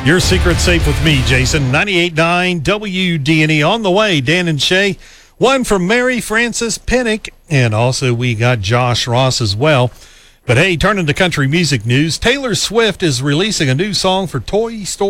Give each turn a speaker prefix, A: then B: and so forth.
A: Your secret safe with me, Jason. 98.9 WDNE on the way. Dan and Shay. One from Mary Frances Pennick. And also we got Josh Ross as well. But hey, turning to country music news, Taylor Swift is releasing a new song for Toy Story